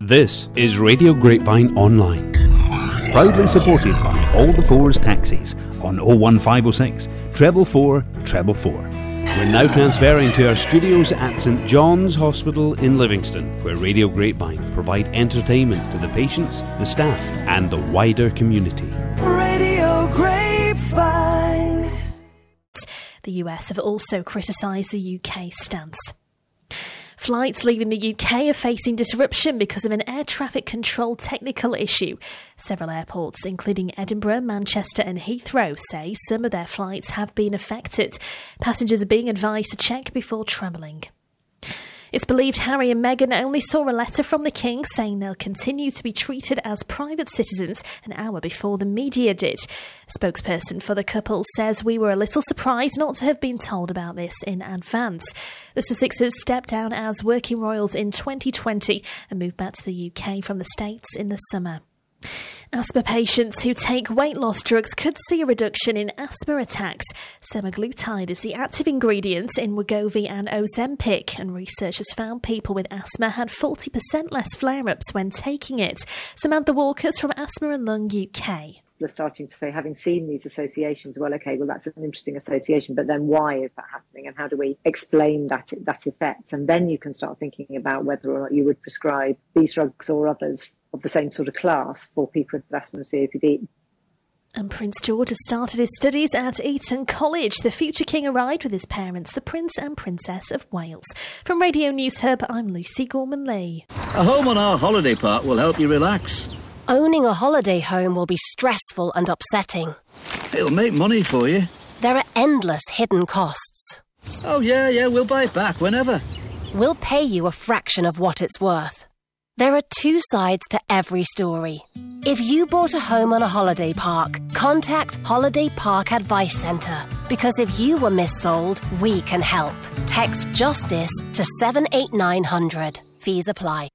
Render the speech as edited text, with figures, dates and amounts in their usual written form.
This is Radio Grapevine Online, proudly supported by All the Fours Taxis on 01506 444 444. We're now transferring to our studios at St John's Hospital in Livingston, where Radio Grapevine provide entertainment to the patients, the staff and the wider community. Radio Grapevine. The US have also criticised the UK stance. Flights leaving the UK are facing disruption because of an air traffic control technical issue. Several airports, including Edinburgh, Manchester and Heathrow, say some of their flights have been affected. Passengers are being advised to check before travelling. It's believed Harry and Meghan only saw a letter from the King saying they'll continue to be treated as private citizens an hour before the media did. A spokesperson for the couple says, "We were a little surprised not to have been told about this in advance." The Sussexes stepped down as working royals in 2020 and moved back to the UK from the States in the summer. Asthma patients who take weight loss drugs could see a reduction in asthma attacks. Semaglutide is the active ingredient in Wegovy and Ozempic, and researchers found people with asthma had 40% less flare-ups when taking it. Samantha Walkers from Asthma and Lung UK. People are starting to say, having seen these associations, well, OK, well, that's an interesting association, but then why is that happening and how do we explain that effect? And then you can start thinking about whether or not you would prescribe these drugs or others of the same sort of class for people with asthma and COPD. And Prince George has started his studies at Eton College. The future king arrived with his parents, the Prince and Princess of Wales. From Radio News Hub, I'm Lucy Gorman-Lee. A home on our holiday park will help you relax. Owning a holiday home will be stressful and upsetting. It'll make money for you. There are endless hidden costs. Oh, yeah, we'll buy it back whenever. We'll pay you a fraction of what it's worth. There are two sides to every story. If you bought a home on a holiday park, contact Holiday Park Advice Centre. Because if you were missold, we can help. Text JUSTICE to 78900. Fees apply.